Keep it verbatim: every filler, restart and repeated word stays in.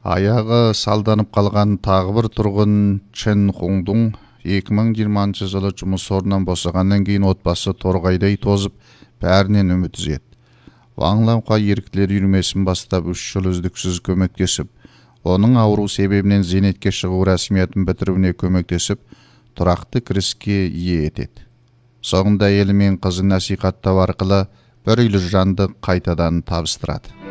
Аяғы салданып қалған тағы бір тұрғын Чен Хуңдың екі мың жиырмасыншы жылы жұмыс орнынан босағаннан кейін отбасы торғайдай тозып, бәрінен үміт үзеді. Ваңламқа еріктілер үйірмесін бастап үш жыл үздіксіз көмектесіп, оның ауру себебінен зейнетке шығу рәсмиетін бітіруіне көмектесіп, тұрақты кіріске ие етеді. Соңында әйелі мен қызын насихаттау арқылы бір үйлі жанды қайтадан табыстырады.